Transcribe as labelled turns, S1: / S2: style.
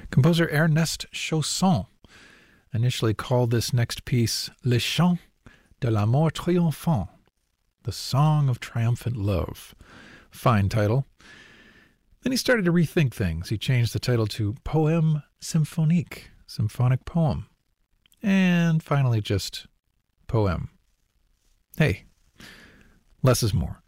S1: Composer Ernest Chausson initially called this next piece Le Chant de l'amour triomphant, the Song of Triumphant Love. Fine title. Then he started to rethink things. He changed the title to Poème symphonique, symphonic poem. And finally just Poème. Hey, less is more.